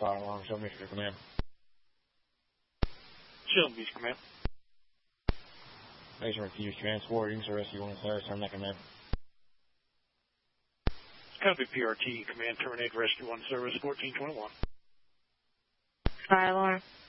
fire alarm. Show me your command. Shield Beach Command. Base refuse transport. Use rescue 1 Claire. Turn that command. Copy PRT. Command terminate rescue 1 service 1421. Fire alarm.